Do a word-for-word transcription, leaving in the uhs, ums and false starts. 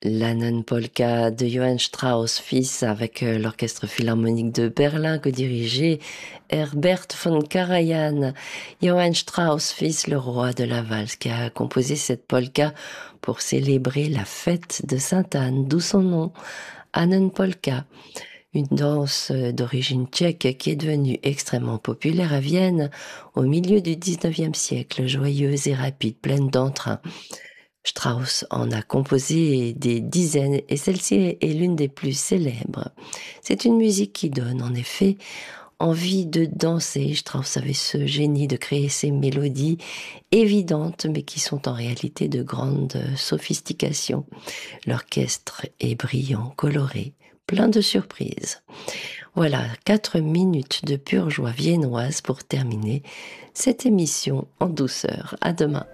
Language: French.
La Non-Polka de Johann Strauss fils avec euh, l'Orchestre Philharmonique de Berlin que dirigeait Herbert von Karajan. Johann Strauss fils, le roi de la valse, qui a composé cette polka pour célébrer la fête de Sainte-Anne, d'où son nom, Annen Polka. Une danse euh, d'origine tchèque qui est devenue extrêmement populaire à Vienne au milieu du dix-neuvième siècle, joyeuse et rapide, pleine d'entrain. Strauss en a composé des dizaines et celle-ci est l'une des plus célèbres. C'est une musique qui donne en effet envie de danser. Strauss avait ce génie de créer ces mélodies évidentes mais qui sont en réalité de grande sophistication. L'orchestre est brillant, coloré, plein de surprises. Voilà, quatre minutes de pure joie viennoise pour terminer cette émission en douceur. À demain.